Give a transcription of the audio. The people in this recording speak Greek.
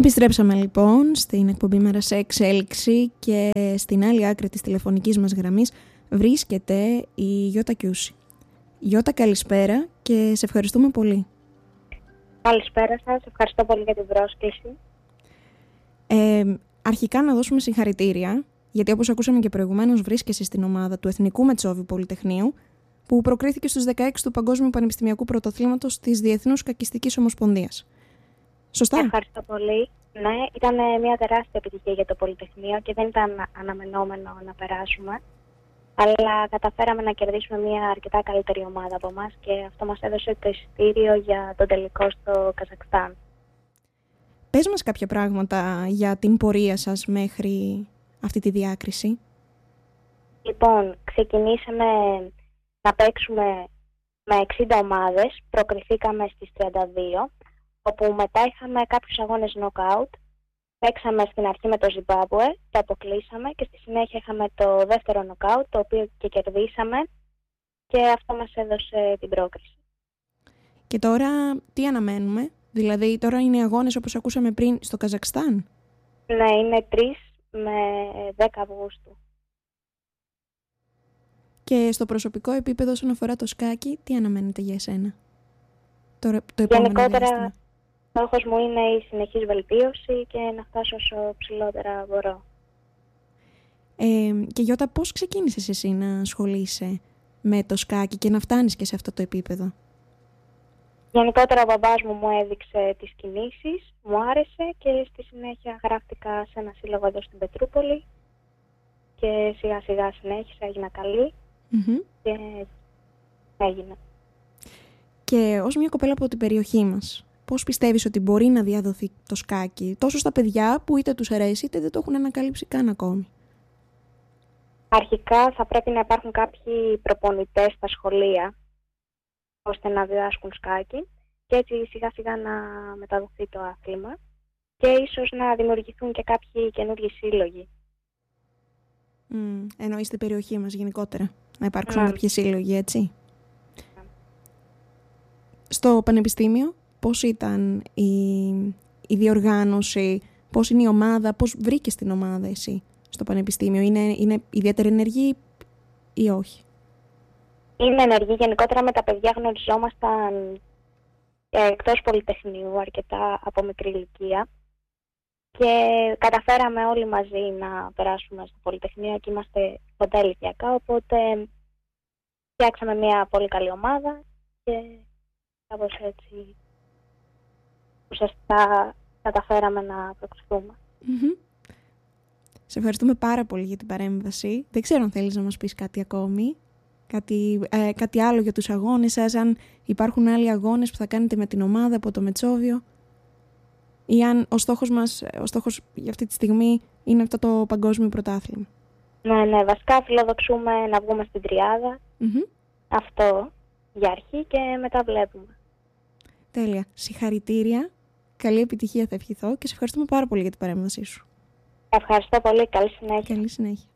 Επιστρέψαμε λοιπόν στην εκπομπή Μέρα σε Εξέλιξη και στην άλλη άκρη της τηλεφωνικής μας γραμμής βρίσκεται η Γιώτα Κιούση. Γιώτα, καλησπέρα και σε ευχαριστούμε πολύ. Καλησπέρα σας, ευχαριστώ πολύ για την πρόσκληση. Αρχικά να δώσουμε συγχαρητήρια, γιατί όπως ακούσαμε και προηγουμένως βρίσκεσαι στην ομάδα του Εθνικού Μετσόβιου Πολυτεχνείου, που προκρίθηκε στους 16 του Παγκόσμιου Πανεπιστημιακού Πρωτοαθλήματος της Διεθνούς Σκακιστικής Ομοσπονδίας. Σωστά. Ευχαριστώ πολύ. Ναι, ήταν μια τεράστια επιτυχία για το Πολυτεχνείο και δεν ήταν αναμενόμενο να περάσουμε. Αλλά καταφέραμε να κερδίσουμε μια αρκετά καλύτερη ομάδα από εμάς και αυτό μας έδωσε το εισιτήριο για τον τελικό στο Καζακστάν. Πες μας κάποια πράγματα για την πορεία σας μέχρι αυτή τη διάκριση. Λοιπόν, ξεκινήσαμε να παίξουμε με 60 ομάδες, προκριθήκαμε στις 32, όπου μετά είχαμε κάποιους αγώνες knockout. Παίξαμε στην αρχή με το Ζιμπάμπουε, το αποκλείσαμε και στη συνέχεια είχαμε το δεύτερο knockout, το οποίο και κερδίσαμε και αυτό μας έδωσε την πρόκριση. Και τώρα τι αναμένουμε, δηλαδή τώρα είναι οι αγώνες όπως ακούσαμε πριν στο Καζακστάν? Ναι, είναι 3 με 10 Αυγούστου. Και στο προσωπικό επίπεδο όσον αφορά το σκάκι, τι αναμένετε για εσένα τώρα, το επόμενο γενικότερα, διάστημα? στόχος μου είναι η συνεχής βελτίωση και να φτάσω όσο ψηλότερα μπορώ. Και Γιώτα, πώς ξεκίνησες εσύ να ασχολείσαι με το σκάκι και να φτάνεις και σε αυτό το επίπεδο? Γενικότερα ο μπαμπάς μου έδειξε τις κινήσεις, μου άρεσε και στη συνέχεια γράφτηκα σε ένα σύλλογο εδώ στην Πετρούπολη και σιγά σιγά συνέχισα, έγινα καλή και έγινε. Και ως μια κοπέλα από την περιοχή μας, πώς πιστεύεις ότι μπορεί να διαδοθεί το σκάκι τόσο στα παιδιά που είτε τους αρέσει είτε δεν το έχουν ανακαλύψει καν ακόμη? Αρχικά θα πρέπει να υπάρχουν κάποιοι προπονητές στα σχολεία ώστε να διδάσκουν σκάκι και έτσι σιγά σιγά να μεταδοθεί το άθλημα και ίσως να δημιουργηθούν και κάποιοι καινούργιοι σύλλογοι. Εννοείς στην περιοχή μας γενικότερα, να υπάρξουν κάποιοι σύλλογοι, έτσι? Στο πανεπιστήμιο πώς ήταν η διοργάνωση, πώς είναι η ομάδα, πώς βρήκες την ομάδα εσύ στο πανεπιστήμιο? Είναι ιδιαίτερα ενεργή ή όχι? Είναι ενεργή. Γενικότερα με τα παιδιά γνωριζόμασταν εκτός Πολυτεχνείου αρκετά από μικρή ηλικία και καταφέραμε όλοι μαζί να περάσουμε στο Πολυτεχνείο και είμαστε κοντά ηλικιακά, οπότε φτιάξαμε μια πολύ καλή ομάδα και κάπως έτσι ουσιαστικά καταφέραμε να προκριθούμε. Σε ευχαριστούμε πάρα πολύ για την παρέμβαση. Δεν ξέρω αν θέλεις να μας πεις κάτι ακόμη, κάτι άλλο για τους αγώνες σας, αν υπάρχουν άλλοι αγώνες που θα κάνετε με την ομάδα από το Μετσόβιο ή αν ο στόχος για αυτή τη στιγμή είναι αυτό το παγκόσμιο πρωτάθλημα. Ναι, βασικά φιλοδοξούμε να βγούμε στην τριάδα. Αυτό για αρχή και μετά βλέπουμε. Τέλεια. Συγχαρητήρια. Καλή επιτυχία θα ευχηθώ και σε ευχαριστούμε πάρα πολύ για την παρέμβασή σου. Ευχαριστώ πολύ. Καλή συνέχεια. Καλή συνέχεια.